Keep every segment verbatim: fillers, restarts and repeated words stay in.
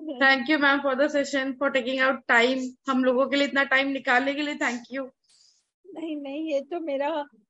Thank you ma'am for the session, for taking out time, हम लोगों के लिए इतना टाइम निकालने के लिए थैंक यू। नहीं नहीं, ये तो मेरा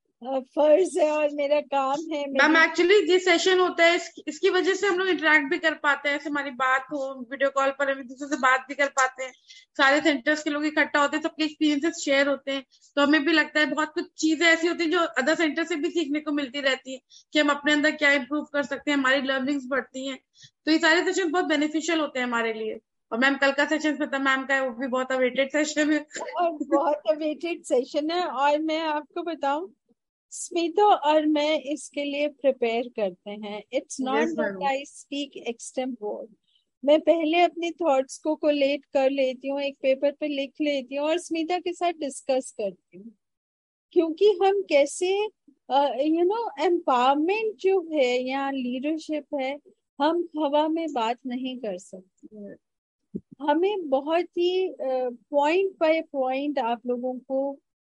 फर्ज है और मेरा काम है। मैम एक्चुअली ये सेशन होता है इस, इसकी वजह से हम लोग इंटरेक्ट भी कर पाते हैं, ऐसे हमारी बात हो वीडियो कॉल पर, हम एक दूसरे से बात भी कर पाते हैं, सारे सेंटर्स के लोग इकट्ठा होते हैं, सबके एक्सपीरियंसेस शेयर होते हैं, तो हमें भी लगता है बहुत कुछ चीजें ऐसी होती हैं जो अदर सेंटर से भी सीखने को मिलती रहती है कि हम अपने अंदर क्या इंप्रूव कर सकते हैं, हमारी लर्निंग्स बढ़ती हैं। तो ये सारे सेशन बहुत बेनिफिशियल होते हैं हमारे लिए। और मैम कल का सेशन पता मैम का है, वो भी बहुत अवेटेड सेशन है और बहुत अवेटेड सेशन है। और मैं आपको बताऊं, स्मिता और मैं इसके लिए प्रिपेयर करते हैं। It's not that I speak extempore. मैं पहले अपनी थॉट्स को कोलेट कर लेती हूँ, एक पेपर पे लिख लेती हूँ और स्मिता के साथ डिस्कस करती हूँ, क्योंकि हम कैसे यू नो एम्पावरमेंट जो है या लीडरशिप है, हम हवा में बात नहीं कर सकते। हमें बहुत ही पॉइंट बाय पॉइंट आप लोगों को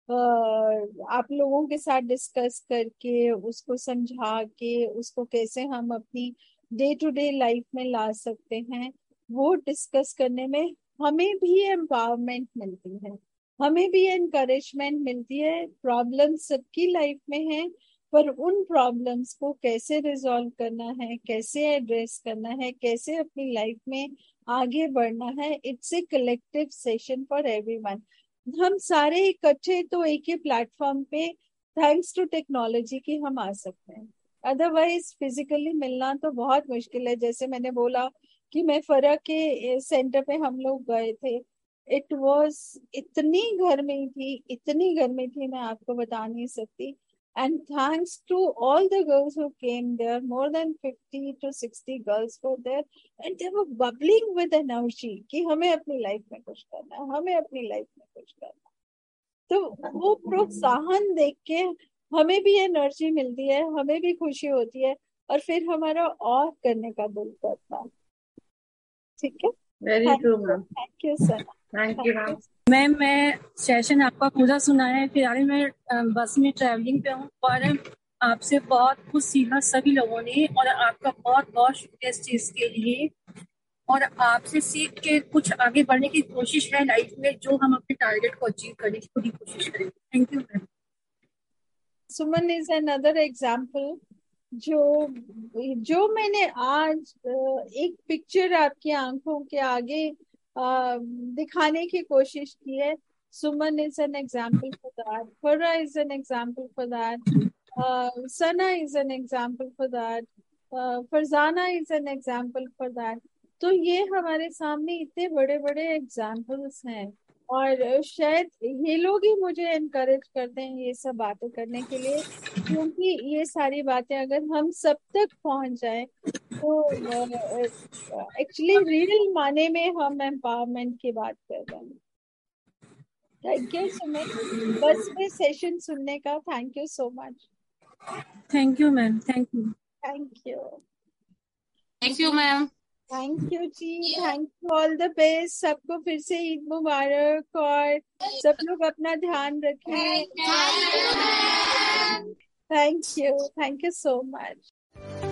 uh, आप लोगों के साथ डिस्कस करके उसको समझा के उसको कैसे हम अपनी डे टू डे लाइफ में ला सकते हैं, वो डिस्कस करने में हमें भी एम्पावरमेंट मिलती है, हमें भी एनकरेजमेंट मिलती है। प्रॉब्लम सबकी लाइफ में है, पर उन प्रॉब्लम्स को कैसे रिजॉल्व करना है, कैसे एड्रेस करना है, कैसे अपनी लाइफ में आगे बढ़ना है, it's a collective session for everyone. हम सारे इकट्ठे तो एक ही प्लेटफॉर्म पे थैंक्स टू टेक्नोलॉजी की हम आ सकते हैं, अदरवाइज फिजिकली मिलना तो बहुत मुश्किल है। जैसे मैंने बोला कि मैं फरक के सेंटर पे हम लोग गए थे, इट वाज इतनी गर्मी थी, इतनी गर्मी थी, मैं आपको बता नहीं सकती। And thanks to all the girls who came there, more than fifty to sixty girls were there, and they were bubbling with energy कि हमें अपनी लाइफ में कुछ करना है, हमें अपनी लाइफ में कुछ करना है। तो वो प्रोत्साहन देख के हमें भी एनर्जी मिलती है, हमें भी खुशी होती है, और फिर हमारा और करने का दिल करता है। ठीक है, very true ma'am, thank you sir, thank you ma'am. Ma'am मैं सेशन आपका पूरा सुना है, फिलहाल मैं बस में ट्रैवलिंग पे हूँ और आपसे बहुत कुछ सीखा सभी लोगों ने, और आपका बहुत बहुत शुक्रिया इस चीज के लिए। और आपसे सीख के कुछ आगे बढ़ने की कोशिश है लाइफ में, जो हम अपने टारगेट को अचीव करने की पूरी कोशिश करेंगे। Thank you ma'am. Suman is another example जो जो मैंने आज एक पिक्चर आपकी आंखों के आगे दिखाने की कोशिश की है। सुमन is an example for that, फरा is an example for that, Sana is an example for that, Farzana is an example for that. तो ये हमारे सामने इतने बड़े बड़े एग्जाम्पल्स हैं, और शायद ये लोग ही मुझे एनकरेज करते हैं ये सब बातें करने के लिए, क्योंकि ये सारी बातें अगर हम सब तक पहुंच जाए तो एक्चुअली रियल माने में हम एम्पावरमेंट की बात कर रहे हैं। थैंक यू सुमन, बस में सेशन सुनने का। Thank you so much. Thank you ma'am, thank you, thank you, thank you ma'am, thank you ji, thank you, all the best सबको, फिर से ईद मुबारक, और सब लोग अपना ध्यान रखें। Thank you, thank you so much.